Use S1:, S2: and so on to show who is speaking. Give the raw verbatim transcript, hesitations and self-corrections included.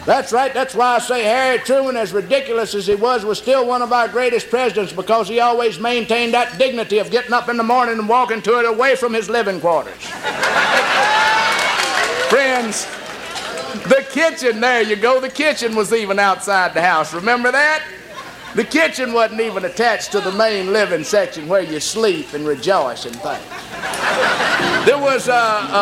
S1: That's right. That's why I say Harry Truman, as ridiculous as he was, was still one of our greatest presidents, because he always maintained that dignity of getting up in the morning and walking to it away from his living quarters. Friends, the kitchen, there you go, the kitchen was even outside the house. Remember that? The kitchen wasn't even attached to the main living section where you sleep and rejoice and things. There was a... a